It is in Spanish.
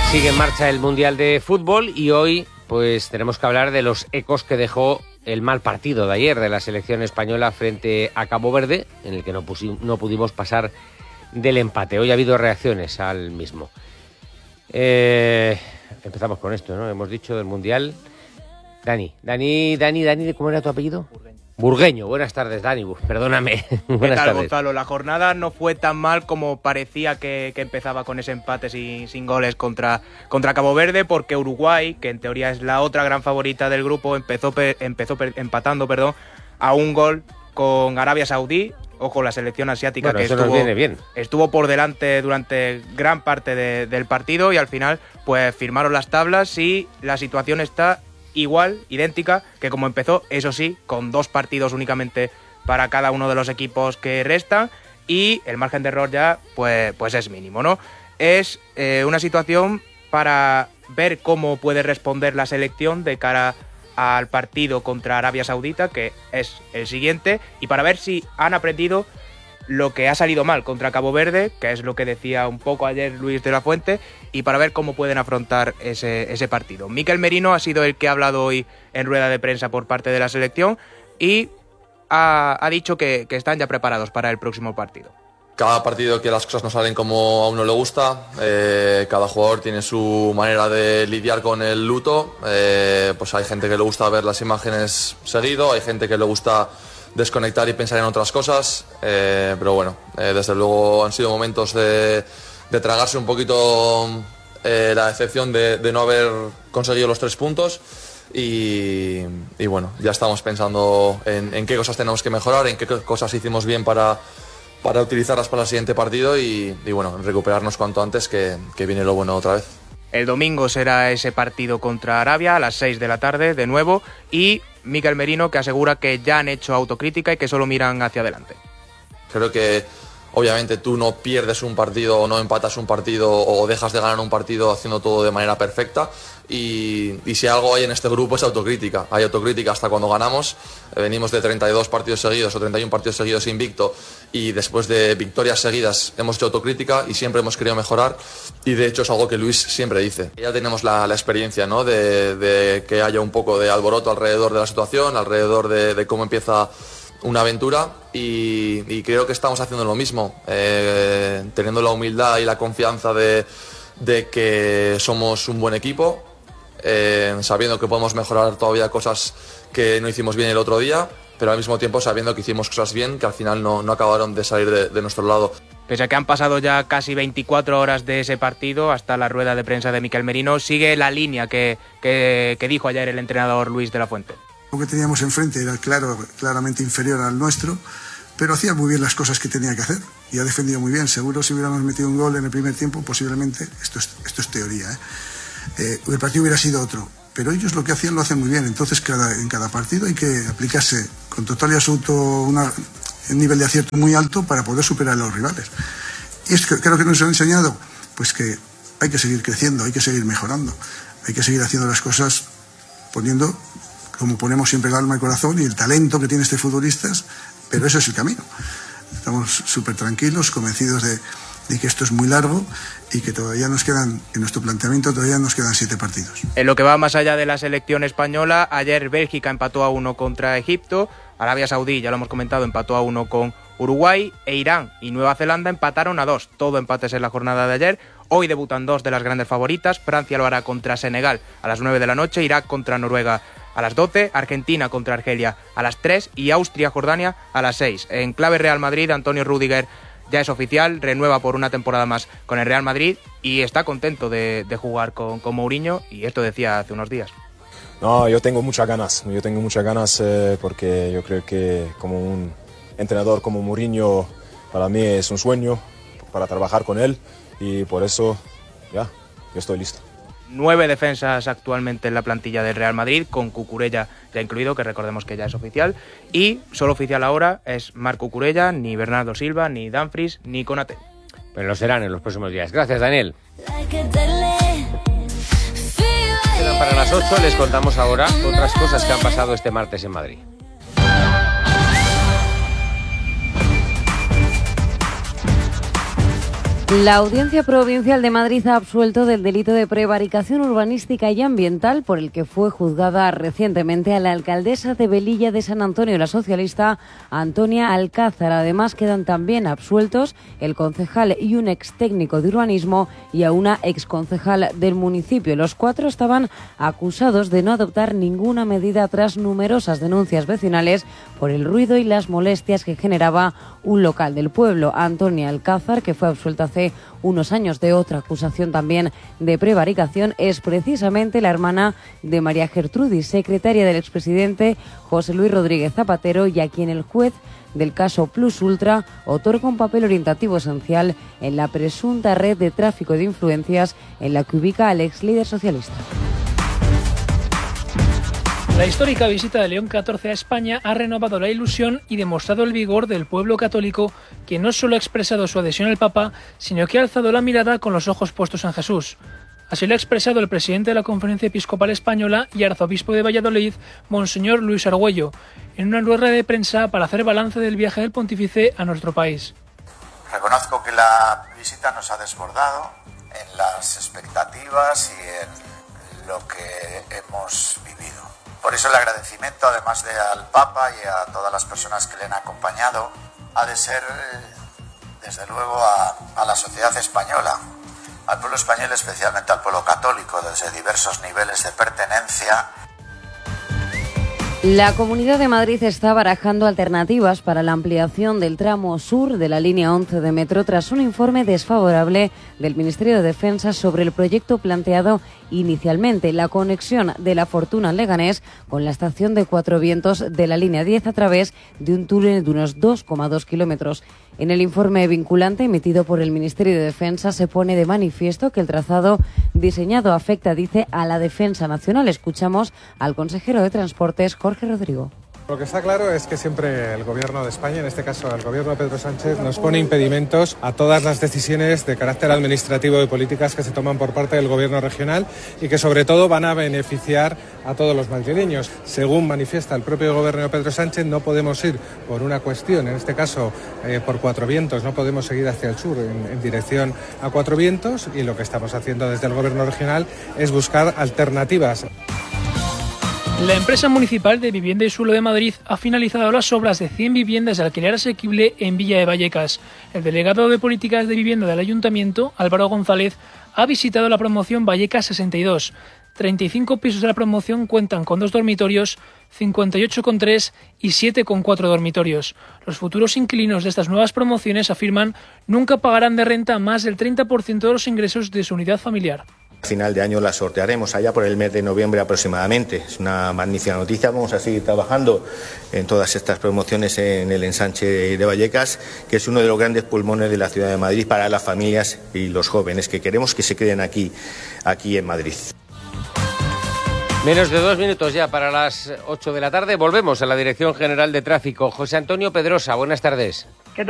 Sigue en marcha el Mundial de Fútbol y hoy pues tenemos que hablar de los ecos que dejó el mal partido de ayer de la selección española frente a Cabo Verde, en el que no pudimos pasar del empate. Hoy ha habido reacciones al mismo. Empezamos con esto, ¿no? Hemos dicho del Mundial. Dani, ¿cómo era tu apellido? Burgueño. Buenas tardes, Dani. Perdóname. Buenas tardes, Gonzalo. La jornada no fue tan mal como parecía que empezaba con ese empate sin goles contra Cabo Verde, porque Uruguay, que en teoría es la otra gran favorita del grupo, empezó empatando a un gol con Arabia Saudí. Ojo, la selección asiática, bueno, que estuvo por delante durante gran parte del partido, y al final pues firmaron las tablas y la situación está idéntica que como empezó, eso sí, con 2 partidos únicamente para cada uno de los equipos que restan, y el margen de error ya pues es mínimo, ¿no? Es una situación para ver cómo puede responder la selección de cara al partido contra Arabia Saudita, que es el siguiente, y para ver si han aprendido lo que ha salido mal contra Cabo Verde, que es lo que decía un poco ayer Luis de la Fuente, y para ver cómo pueden afrontar ese partido. Mikel Merino ha sido el que ha hablado hoy en rueda de prensa por parte de la selección y ha dicho que están ya preparados para el próximo partido. Cada partido que las cosas no salen como a uno le gusta, cada jugador tiene su manera de lidiar con el luto, pues hay gente que le gusta ver las imágenes seguido, hay gente que le gusta desconectar y pensar en otras cosas, pero bueno, desde luego han sido momentos de tragarse un poquito la decepción de no haber conseguido los 3 puntos y bueno, ya estamos pensando en qué cosas tenemos que mejorar, en qué cosas hicimos bien para utilizarlas para el siguiente partido y bueno, recuperarnos cuanto antes, que viene lo bueno otra vez. El domingo será ese partido contra Arabia a las 6 de la tarde de nuevo, y Mikel Merino, que asegura que ya han hecho autocrítica y que solo miran hacia adelante. Creo que obviamente tú no pierdes un partido o no empatas un partido o dejas de ganar un partido haciendo todo de manera perfecta, y si algo hay en este grupo es autocrítica. Hay autocrítica hasta cuando ganamos. Venimos de 32 partidos seguidos o 31 partidos seguidos invicto, y después de victorias seguidas hemos hecho autocrítica y siempre hemos querido mejorar, y de hecho es algo que Luis siempre dice. Ya tenemos la experiencia, ¿no? de que haya un poco de alboroto alrededor de la situación, alrededor de cómo empieza una aventura, y creo que estamos haciendo lo mismo, teniendo la humildad y la confianza de que somos un buen equipo, sabiendo que podemos mejorar todavía cosas que no hicimos bien el otro día, pero al mismo tiempo sabiendo que hicimos cosas bien que al final no acabaron de salir de nuestro lado. Pese a que han pasado ya casi 24 horas de ese partido hasta la rueda de prensa de Mikel Merino, sigue la línea que dijo ayer el entrenador Luis de la Fuente. Lo que teníamos enfrente era claramente inferior al nuestro, pero hacía muy bien las cosas que tenía que hacer y ha defendido muy bien. Seguro si hubiéramos metido un gol en el primer tiempo, posiblemente, esto es teoría, el partido hubiera sido otro, pero ellos lo que hacían lo hacen muy bien. Entonces en cada partido hay que aplicarse con total y absoluto un nivel de acierto muy alto para poder superar a los rivales. Y es que creo que nos han enseñado pues que hay que seguir creciendo, hay que seguir mejorando, hay que seguir haciendo las cosas poniendo, como ponemos siempre, el alma y el corazón y el talento que tiene este futbolistas, pero eso es el camino. Estamos súper tranquilos, convencidos de que esto es muy largo y que todavía nos quedan, en nuestro planteamiento todavía nos quedan 7 partidos. En lo que va más allá de la selección española, ayer Bélgica empató a 1 contra Egipto, Arabia Saudí, ya lo hemos comentado, empató a 1 con Uruguay, e Irán y Nueva Zelanda empataron a 2, todo empates en la jornada de ayer. Hoy debutan 2 de las grandes favoritas, Francia lo hará contra Senegal a las 9 de la noche, Irak contra Noruega a las 12, Argentina contra Argelia a las 3 y Austria-Jordania a las 6. En clave Real Madrid, Antonio Rüdiger ya es oficial, renueva por una temporada más con el Real Madrid y está contento de jugar con Mourinho, y esto decía hace unos días. No, yo tengo muchas ganas porque yo creo que como un entrenador como Mourinho para mí es un sueño para trabajar con él, y por eso yo estoy listo. 9 defensas actualmente en la plantilla del Real Madrid, con Cucurella ya incluido, que recordemos que ya es oficial, y solo oficial ahora es Marc Cucurella, ni Bernardo Silva, ni Dumfries, ni Konaté. Pero lo serán en los próximos días. Gracias, Daniel. Para las 8 les contamos ahora otras cosas que han pasado este martes en Madrid. La Audiencia Provincial de Madrid ha absuelto del delito de prevaricación urbanística y ambiental por el que fue juzgada recientemente a la alcaldesa de Velilla de San Antonio, la socialista Antonia Alcázar. Además, quedan también absueltos el concejal y un ex técnico de urbanismo y a una exconcejal del municipio. Los 4 estaban acusados de no adoptar ninguna medida tras numerosas denuncias vecinales por el ruido y las molestias que generaba un local del pueblo. Antonia Alcázar, que fue absuelta hace unos años de otra acusación también de prevaricación, es precisamente la hermana de María Gertrudis, secretaria del expresidente José Luis Rodríguez Zapatero, y a quien el juez del caso Plus Ultra otorga un papel orientativo esencial en la presunta red de tráfico de influencias en la que ubica al ex líder socialista. La histórica visita de León XIV a España ha renovado la ilusión y demostrado el vigor del pueblo católico, que no solo ha expresado su adhesión al Papa, sino que ha alzado la mirada con los ojos puestos en Jesús. Así lo ha expresado el presidente de la Conferencia Episcopal Española y arzobispo de Valladolid, Monseñor Luis Argüello, en una rueda de prensa para hacer balance del viaje del pontífice a nuestro país. Reconozco que la visita nos ha desbordado en las expectativas y en lo que hemos vivido. Por eso el agradecimiento, además de al Papa y a todas las personas que le han acompañado, ha de ser, desde luego, a la sociedad española, al pueblo español, especialmente al pueblo católico, desde diversos niveles de pertenencia. La Comunidad de Madrid está barajando alternativas para la ampliación del tramo sur de la línea 11 de metro tras un informe desfavorable del Ministerio de Defensa sobre el proyecto planteado inicialmente, la conexión de La Fortuna en Leganés con la estación de Cuatro Vientos de la línea 10 a través de un túnel de unos 2,2 kilómetros. En el informe vinculante emitido por el Ministerio de Defensa se pone de manifiesto que el trazado diseñado afecta, dice, a la defensa nacional. Escuchamos al consejero de Transportes, Jorge Rodrigo. Lo que está claro es que siempre el Gobierno de España, en este caso el Gobierno de Pedro Sánchez, nos pone impedimentos a todas las decisiones de carácter administrativo y políticas que se toman por parte del Gobierno regional y que sobre todo van a beneficiar a todos los madrileños. Según manifiesta el propio Gobierno de Pedro Sánchez, no podemos ir por una cuestión, en este caso por Cuatro Vientos, no podemos seguir hacia el sur en dirección a Cuatro Vientos, y lo que estamos haciendo desde el Gobierno regional es buscar alternativas. La empresa municipal de Vivienda y Suelo de Madrid ha finalizado las obras de 100 viviendas de alquiler asequible en Villa de Vallecas. El delegado de Políticas de Vivienda del Ayuntamiento, Álvaro González, ha visitado la promoción Vallecas 62. 35 pisos de la promoción cuentan con 2 dormitorios, 58 con 3 y 7 con 4 dormitorios. Los futuros inquilinos de estas nuevas promociones afirman nunca pagarán de renta más del 30% de los ingresos de su unidad familiar. A final de año la sortearemos allá por el mes de noviembre aproximadamente. Es una magnífica noticia. Vamos a seguir trabajando en todas estas promociones en el ensanche de Vallecas, que es uno de los grandes pulmones de la ciudad de Madrid para las familias y los jóvenes que queremos que se queden aquí en Madrid. Menos de 2 minutos ya para las 8 de la tarde. Volvemos a la Dirección General de Tráfico. José Antonio Pedrosa, buenas tardes.